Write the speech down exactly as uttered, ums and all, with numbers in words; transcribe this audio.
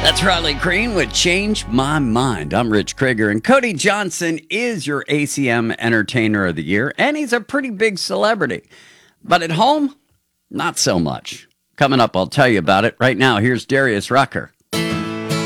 That's Riley Green with Change My Mind. I'm Rich Krieger, and Cody Johnson is your A C M Entertainer of the Year, and he's a pretty big celebrity. But at home, not so much. Coming up, I'll tell you about it. Right now, here's Darius Rucker.